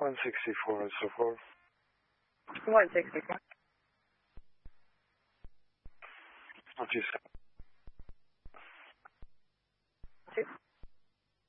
164 and so forth. 164. What you said.